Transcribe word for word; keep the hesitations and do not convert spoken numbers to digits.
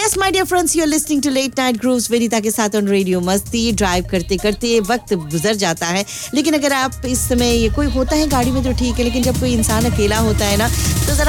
Yes, my dear friends, you're listening to Late Night Grooves Vinita के साथ on Radio मस्ती. Drive करते करते वक्त गुजर जाता है, लेकिन अगर आप इस समय ये कोई होता है गाड़ी में तो ठीक है, लेकिन जब कोई इंसान अकेला होता है ना तो जरा